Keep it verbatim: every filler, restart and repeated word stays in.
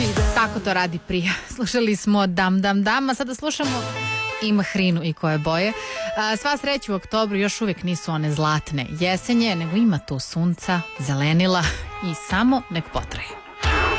Tako to radi prija. Slušali smo Dam Dam Dam, a sada slušamo i Mahrinu i koje boje. A, sva sreća u oktobru još uvijek nisu one zlatne jesenje, nego ima tu sunca, zelenila i samo nek potraje.